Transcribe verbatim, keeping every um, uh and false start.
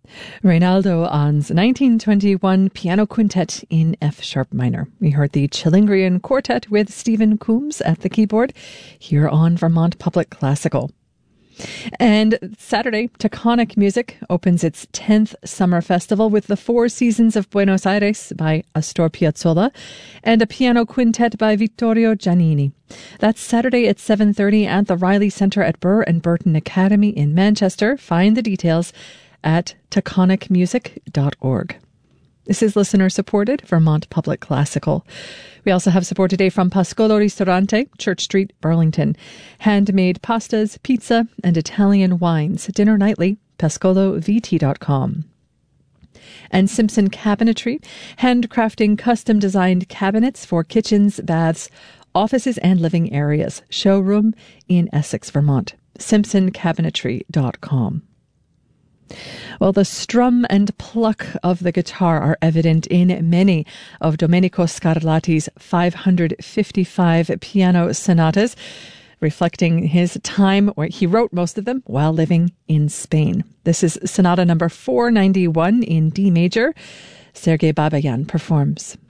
Reynaldo Ahn's nineteen twenty-one Piano Quintet in F-sharp minor. We heard the Chilingrian Quartet with Stephen Coombs at the keyboard here on Vermont Public Classical. And Saturday, Taconic Music opens its tenth summer festival with the Four Seasons of Buenos Aires by Astor Piazzolla and a piano quintet by Vittorio Giannini. That's Saturday at seven thirty at the Riley Centre at Burr and Burton Academy in Manchester. Find the details at taconic music dot org. This is listener-supported Vermont Public Classical. We also have support today from Pascolo Ristorante, Church Street, Burlington. Handmade pastas, pizza, and Italian wines. Dinner nightly, pascolo v t dot com. And Simpson Cabinetry, handcrafting custom-designed cabinets for kitchens, baths, offices, and living areas. Showroom in Essex, Vermont. simpson cabinetry dot com. Well, the strum and pluck of the guitar are evident in many of Domenico Scarlatti's five hundred fifty-five piano sonatas, reflecting his time where he wrote most of them while living in Spain. This is sonata number four ninety-one in D major. Sergei Babayan performs.